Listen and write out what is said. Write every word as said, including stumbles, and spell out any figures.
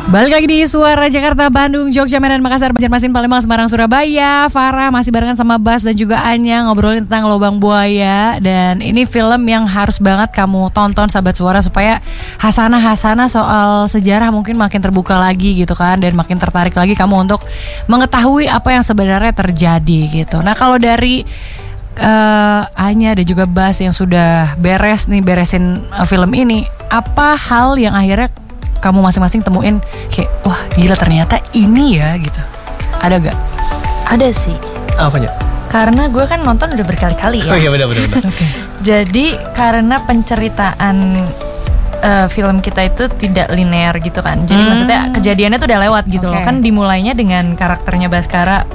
Balik lagi di Suara Jakarta, Bandung, Jogja, Medan, Makassar, Banjarmasin, Palembang, Semarang, Surabaya. Farah masih barengan sama Bas dan juga Anya ngobrolin tentang Lobang Buaya. Dan ini film yang harus banget kamu tonton, sahabat Suara, supaya hasanah-hasanah soal sejarah mungkin makin terbuka lagi gitu kan. Dan makin tertarik lagi kamu untuk mengetahui apa yang sebenarnya terjadi gitu. Nah, kalau dari uh, Anya dan juga Bas yang sudah beres nih, beresin uh, film ini, apa hal yang akhirnya kamu masing-masing temuin kayak wah gila ternyata ini ya gitu, ada gak? Ada sih. Apanya? Karena gue kan nonton udah berkali-kali ya. Oh iya benar-benar. Oke. Jadi karena penceritaan uh, film kita itu tidak linear gitu kan. Jadi Hmm. maksudnya kejadiannya tuh udah lewat gitu Oke. loh. Kan dimulainya dengan karakternya Baskara